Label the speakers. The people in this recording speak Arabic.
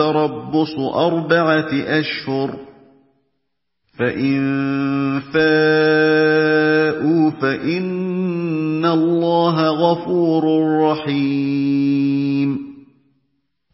Speaker 1: تَرَبُّصُ 4 أَشْهُرٍ ۖ فَإِن فَاءُوا فَإِنَّ اللَّهَ غَفُورٌ رَّحِيمٌ